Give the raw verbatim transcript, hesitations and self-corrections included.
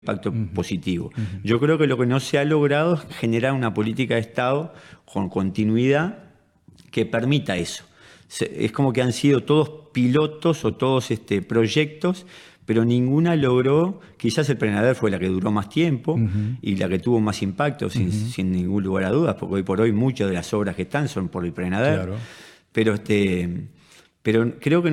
impacto Uh-huh. positivo. Uh-huh. Yo creo que lo que no se ha logrado es generar una política de Estado con continuidad que permita eso. Se, es como que han sido todos pilotos o todos este, proyectos, pero ninguna logró, quizás el Prenader fue la que duró más tiempo Uh-huh. y la que tuvo más impacto, sin, Uh-huh. sin ningún lugar a dudas, porque hoy por hoy muchas de las obras que están son por el Prenader. Claro. Pero, este, pero creo que